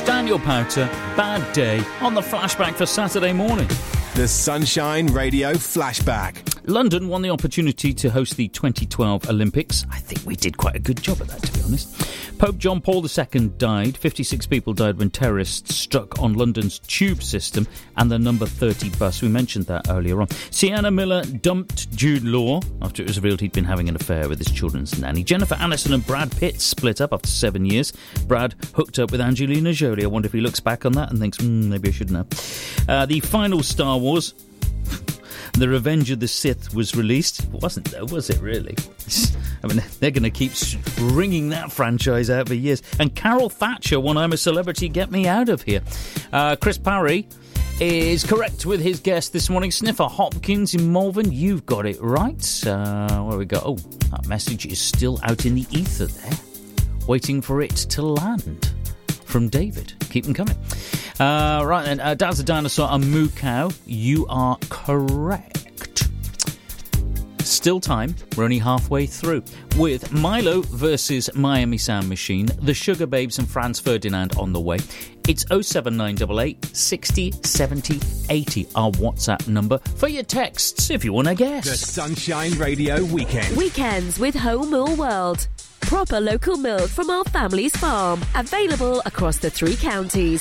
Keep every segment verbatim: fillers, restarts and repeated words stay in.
Daniel Powter, Bad Day, on the flashback for Saturday morning. The Sunshine Radio Flashback. London won the opportunity to host the twenty twelve Olympics. I think we did quite a good job at that, to be honest. Pope John Paul the Second died. fifty-six people died when terrorists struck on London's tube system and the number thirty bus. We mentioned that earlier on. Sienna Miller dumped Jude Law after it was revealed he'd been having an affair with his children's nanny. Jennifer Aniston and Brad Pitt split up after seven years. Brad hooked up with Angelina Jolie. I wonder if he looks back on that and thinks, mm, maybe I shouldn't have. Uh, the final Star Wars... The Revenge of the Sith was released. It wasn't, though, was it, really? I mean, they're going to keep ringing that franchise out for years. And Carol Thatcher won I'm a Celebrity, Get Me Out of Here. Uh, Chris Parry is correct with his guess this morning. Sniffer Hopkins in Malvern, you've got it right. Uh, where we go? Oh, that message is still out in the ether there, waiting for it to land. From David. Keep them coming. Uh, right then, uh, Dad's a Dinosaur and Moo Cow. You are correct. Still time. We're only halfway through. With Milo versus Miami Sound Machine, the Sugar Babes and Franz Ferdinand on the way. It's oh seven nine eight eight, sixty, seventy, eighty, our WhatsApp number for your texts, if you want to guess. The Sunshine Radio Weekend. Weekends with Home Mill World. Proper local milk from our family's farm. Available across the three counties.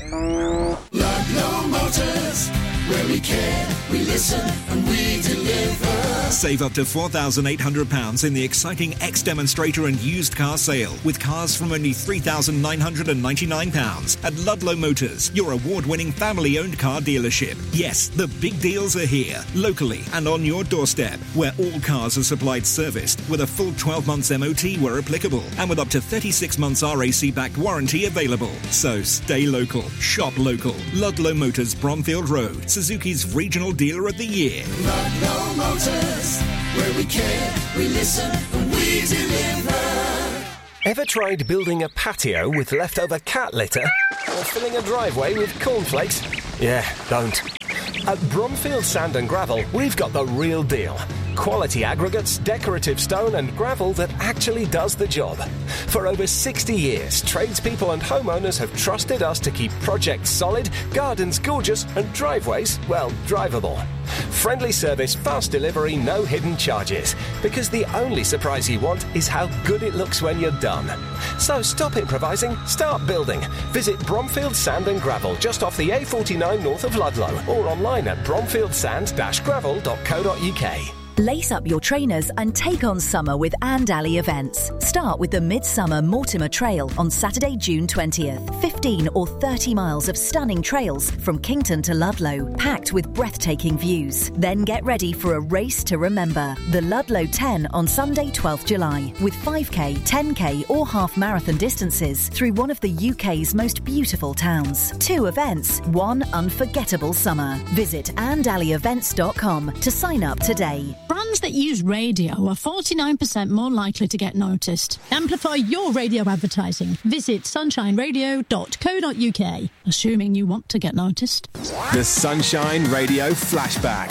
Ludlow Motors, where we care, we listen and we deliver. Save up to four thousand eight hundred pounds in the exciting X-Demonstrator and used car sale with cars from only three thousand nine hundred ninety-nine pounds at Ludlow Motors, your award-winning family-owned car dealership. Yes, the big deals are here, locally and on your doorstep, where all cars are supplied serviced with a full twelve months M O T where applicable and with up to thirty-six months R A C-backed warranty available. So stay local, shop local. Ludlow Motors, Bromfield Road, Suzuki's Regional Dealer of the Year. Ludlow Motors, where we care, we listen and we deliver. Ever tried building a patio with leftover cat litter? Or filling a driveway with cornflakes? Yeah, don't. At Bromfield Sand and Gravel, we've got the real deal. Quality aggregates, decorative stone and gravel that actually does the job. For over sixty years, tradespeople and homeowners have trusted us to keep projects solid, gardens gorgeous and driveways, well, drivable. Friendly service, fast delivery, no hidden charges. Because the only surprise you want is how good it looks when you're done. So stop improvising, start building. Visit Bromfield Sand and Gravel just off the A forty-nine north of Ludlow or online at bromfield sand dash gravel dot co dot uk. Lace up your trainers and take on summer with Andally events. Start with the Midsummer Mortimer Trail on Saturday, June twentieth. fifteen or thirty miles of stunning trails from Kington to Ludlow, packed with breathtaking views. Then get ready for a race to remember. The Ludlow ten on Sunday, twelfth of July, with five K, ten K or half marathon distances through one of the U K's most beautiful towns. Two events, one unforgettable summer. Visit andally events dot com to sign up today. Brands that use radio are forty-nine percent more likely to get noticed. Amplify your radio advertising. Visit sunshine radio dot co dot uk, assuming you want to get noticed. The Sunshine Radio Flashback.